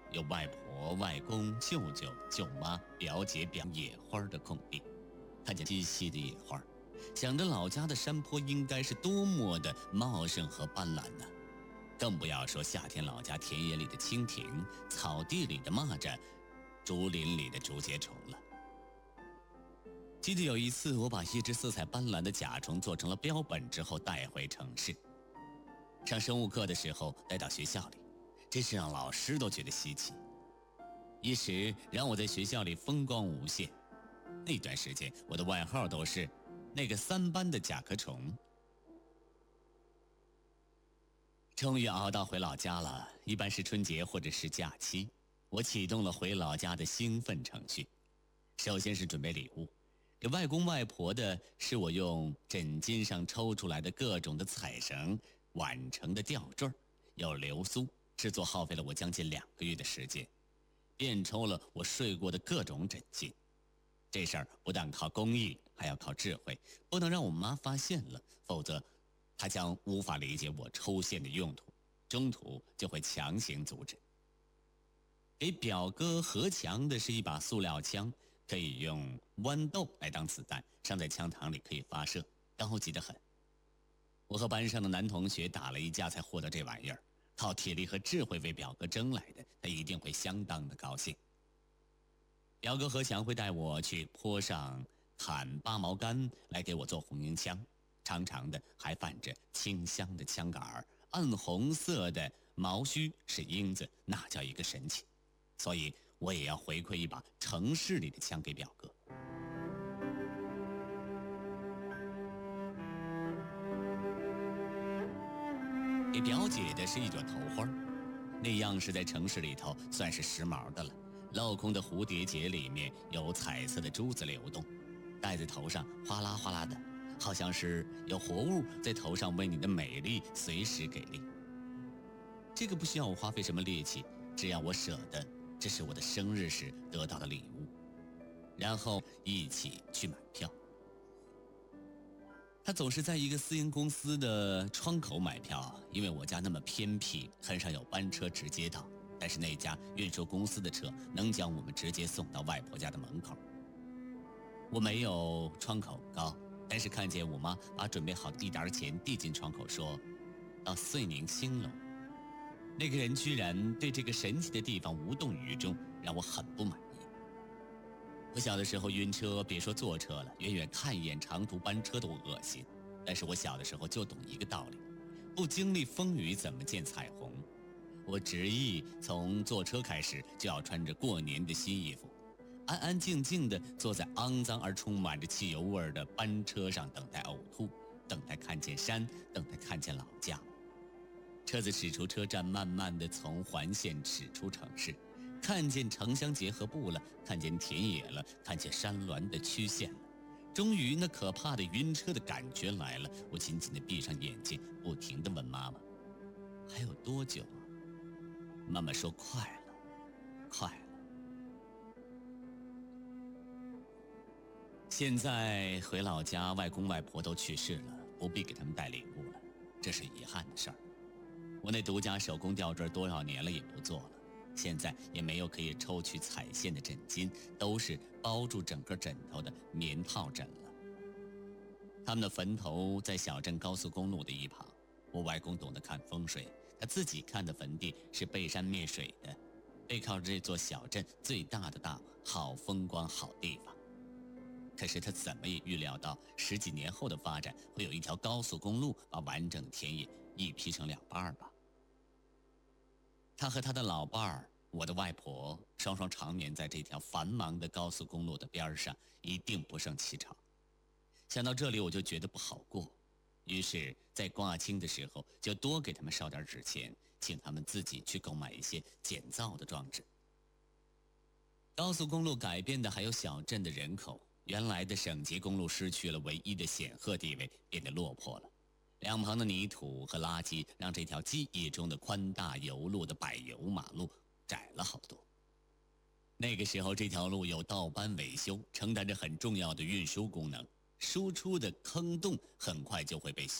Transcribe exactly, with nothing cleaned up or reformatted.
有外婆、外公、舅舅、舅妈、表姐、表野花的空地，看见稀稀的野花，想着老家的山坡应该是多么的茂盛和斑斓呢。更不要说夏天老家田野里的蜻蜓，草地里的蚂蚱，竹林里的竹节虫了。记得有一次，我把一只色彩斑斓的甲虫做成了标本之后带回城市，上生物课的时候带到学校里，真是让老师都觉得稀奇。一时让我在学校里风光无限，那段时间我的外号都是那个三班的甲壳虫。终于熬到回老家了，一般是春节或者是假期，我启动了回老家的兴奋程序。首先是准备礼物，给外公外婆的是我用枕巾上抽出来的各种的彩绳挽成的吊坠，有流苏，制作耗费了我将近两个月的时间，便抽了我睡过的各种枕巾。这事儿不但靠工艺，还要靠智慧，不能让我妈发现了，否则她将无法理解我抽线的用途，中途就会强行阻止。给表哥何强的是一把塑料枪，可以用豌豆来当子弹，上在枪膛里可以发射，高级得很。我和班上的男同学打了一架才获得这玩意儿，靠体力和智慧为表哥争来的，他一定会相当的高兴。表哥何强会带我去坡上砍八毛杆来给我做红缨枪，长长的还泛着清香的枪杆，暗红色的毛须是缨子，那叫一个神奇。所以我也要回馈一把城市里的枪给表哥。给表姐的是一朵头花，那样是在城市里头算是时髦的了。镂空的蝴蝶结里面有彩色的珠子流动，戴在头上哗啦哗啦的，好像是有活物在头上为你的美丽随时给力。这个不需要我花费什么力气，只要我舍得，这是我的生日时得到的礼物，然后一起去买票。他总是在一个私营公司的窗口买票，因为我家那么偏僻，很少有班车直接到，但是那家运输公司的车能将我们直接送到外婆家的门口。我没有窗口高，但是看见我妈把准备好的一沓钱递进窗口，说到遂宁兴隆。那个人居然对这个神奇的地方无动于衷，让我很不满意。我小的时候晕车，别说坐车了，远远看一眼长途班车都恶心。但是我小的时候就懂一个道理，不经历风雨怎么见彩虹。我执意从坐车开始就要穿着过年的新衣服，安安静静地坐在肮脏而充满着汽油味的班车上，等待呕吐，等待看见山，等待看见老家。车子驶出车站，慢慢地从环线驶出城市，看见城乡结合部了，看见田野了，看见山峦的曲线了。终于那可怕的晕车的感觉来了，我紧紧地闭上眼睛，不停地问妈妈还有多久啊？妈妈说快了，快了。现在回老家，外公外婆都去世了，不必给他们带礼物了，这是遗憾的事儿。我那独家手工吊坠多少年了也不做了，现在也没有可以抽取彩线的枕巾，都是包住整个枕头的棉套枕了。他们的坟头在小镇高速公路的一旁，我外公懂得看风水，他自己看的坟地是背山面水的，背靠着这座小镇最大的大好风光好地方。可是他怎么也预料到十几年后的发展会有一条高速公路把完整的田野一劈成两半吧。他和他的老伴儿，我的外婆，双双长眠在这条繁忙的高速公路的边上，一定不胜其吵。想到这里我就觉得不好过，于是在挂青的时候就多给他们烧点纸钱，请他们自己去购买一些简造的装置。高速公路改变的还有小镇的人口，原来的省级公路失去了唯一的显赫地位，变得落魄了。两旁的泥土和垃圾让这条记忆中的宽大油路的柏油马路窄了好多。那个时候这条路有道班维修，承担着很重要的运输功能，输出的坑洞很快就会被